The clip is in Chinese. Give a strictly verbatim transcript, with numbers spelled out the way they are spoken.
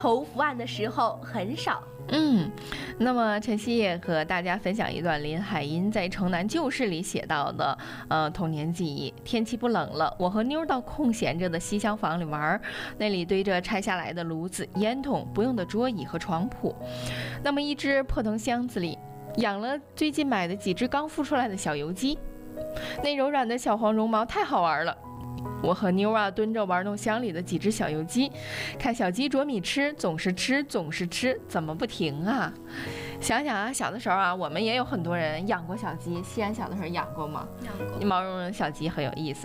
头伏案的时候很少。 嗯，那么晨曦也和大家分享一段林海音在《城南旧事》里写到的呃童年记忆。天气不冷了，我和妞到空闲着的西厢房里玩，那里堆着拆下来的炉子、烟筒、不用的桌椅和床铺。那么一只破藤箱子里养了最近买的几只刚孵出来的小油鸡，那柔软的小黄绒毛太好玩了。我和妞啊蹲着玩弄箱里的几只小油鸡，看小鸡啄米吃，总是吃，总是吃，怎么不停啊？想想啊，小的时候啊，我们也有很多人养过小鸡。西安小的时候养过吗？ 养过。 毛茸茸的小鸡很有意思。